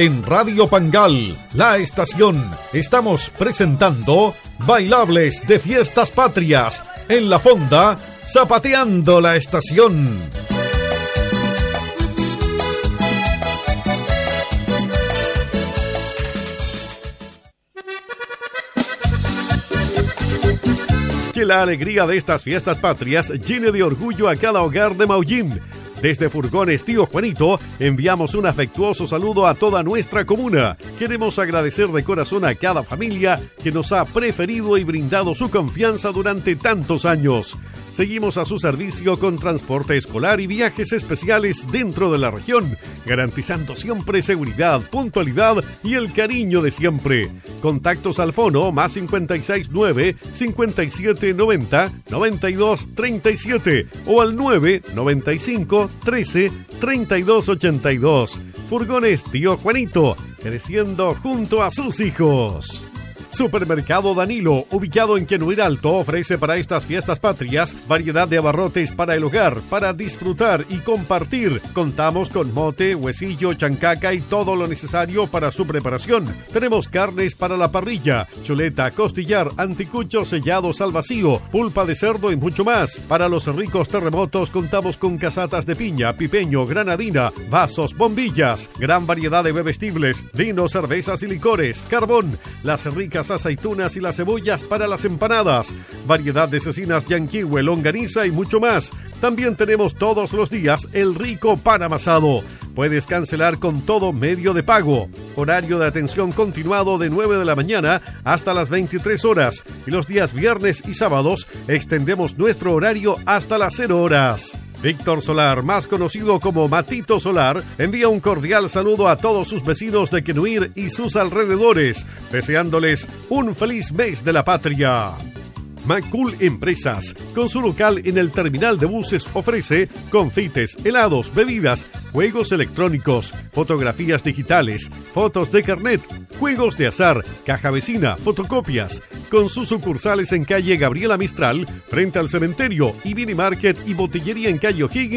En Radio Pangal, la estación, estamos presentando Bailables de Fiestas Patrias. En la fonda, Zapateando la Estación. Que la alegría de estas fiestas patrias llene de orgullo a cada hogar de Maullín. Desde Furgones Tío Juanito enviamos un afectuoso saludo a toda nuestra comuna. Queremos agradecer de corazón a cada familia que nos ha preferido y brindado su confianza durante tantos años. Seguimos a su servicio con transporte escolar y viajes especiales dentro de la región, garantizando siempre seguridad, puntualidad y el cariño de siempre. Contactos al fono más 569-5790-9237 o al 995-13-3282. Furgones Tío Juanito, creciendo junto a sus hijos. Supermercado Danilo, ubicado en Quenuir Alto, ofrece para estas fiestas patrias variedad de abarrotes para el hogar, para disfrutar y compartir. Contamos con mote, huesillo, chancaca y todo lo necesario para su preparación. Tenemos carnes para la parrilla, chuleta, costillar, anticuchos sellados al vacío, pulpa de cerdo y mucho más. Para los ricos terremotos contamos con casatas de piña, pipeño, granadina, vasos, bombillas, gran variedad de bebestibles, vinos, cervezas y licores, carbón, las ricas aceitunas y las cebollas para las empanadas, variedad de cecinas yanquihue, longaniza y mucho más. También tenemos todos los días el rico pan amasado. Puedes cancelar con todo medio de pago. Horario de atención continuado de 9 de la mañana hasta las 23 horas. Y los días viernes y sábados extendemos nuestro horario hasta las 0 horas. Víctor Solar, más conocido como Matito Solar, envía un cordial saludo a todos sus vecinos de Quenuir y sus alrededores, deseándoles un feliz mes de la patria. Macul Empresas, con su local en el terminal de buses, ofrece confites, helados, bebidas, juegos electrónicos, fotografías digitales, fotos de carnet, juegos de azar, caja vecina, fotocopias. Con sus sucursales en calle Gabriela Mistral, frente al cementerio, y mini market y botillería en calle O'Higgins,